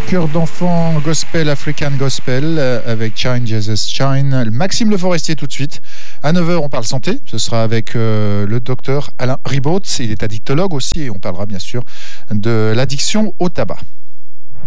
Chœur d'enfants gospel, African gospel, avec Shine Jesus Shine. Maxime Le Forestier tout de suite. À 9h, on parle santé. Ce sera avec le docteur Alain Ribaud. Il est addictologue aussi et on parlera bien sûr de l'addiction au tabac.